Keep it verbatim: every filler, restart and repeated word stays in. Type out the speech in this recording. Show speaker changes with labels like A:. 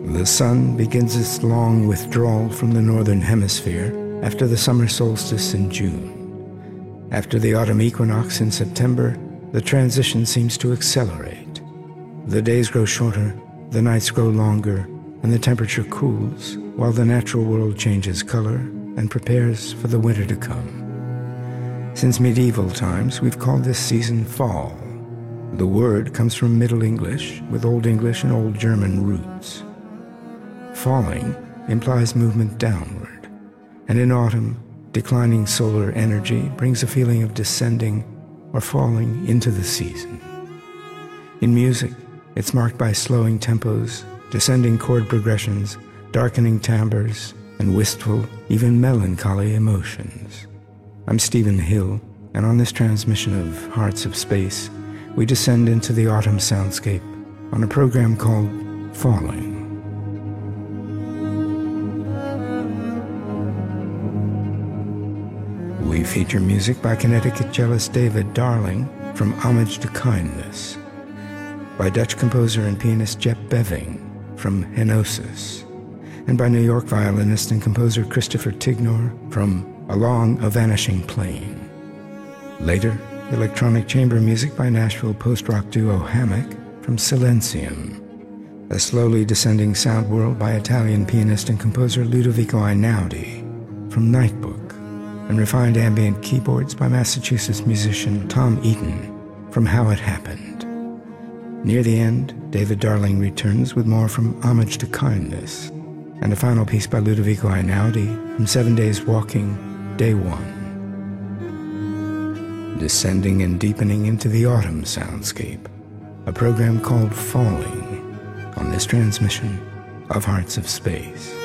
A: The sun begins its long withdrawal from the northern hemisphere after the summer solstice in June. After the autumn equinox in September, the transition seems to accelerate. The days grow shorter, the nights grow longer, and the temperature cools, while the natural world changes color and prepares for the winter to come. Since medieval times, we've called this season fall. The word comes from Middle English, with Old English and Old German roots. Falling implies movement downward, and in autumn, declining solar energy brings a feeling of descending or falling into the season. In music, it's marked by slowing tempos, descending chord progressions, darkening timbres, and wistful, even melancholy emotions. I'm Stephen Hill, and on this transmission of Hearts of Space, we descend into the autumn soundscape on a program called Falling. We feature music by Connecticut cellist David Darling from Homage to Kindness, by Dutch composer and pianist Jep Beving from Henosis, and by New York violinist and composer Christopher Tignor from Along a Vanishing Plain. Later, electronic chamber music by Nashville post-rock duo Hammock from Silencium, a slowly descending sound world by Italian pianist and composer Ludovico Einaudi from Nightbook, and refined ambient keyboards by Massachusetts musician Tom Eaton from How It Happened. Near the end, David Darling returns with more from Homage to Kindness, and a final piece by Ludovico Einaudi from Seven Days Walking, Day One. Descending and deepening into the autumn soundscape, a program called Falling, on this transmission of Hearts of Space.